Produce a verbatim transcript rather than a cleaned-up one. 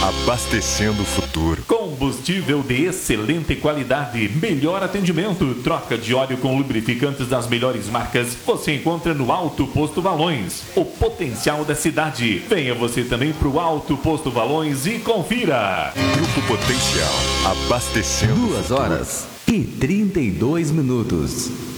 abastecendo o futuro. Combustível de excelente qualidade, melhor atendimento, troca de óleo com lubrificantes das melhores marcas, você encontra no Alto Posto Valões, o potencial da cidade. Venha você também para o Alto Posto Valões e confira. Grupo Potencial, abastecendo Duas horas e trinta e dois minutos.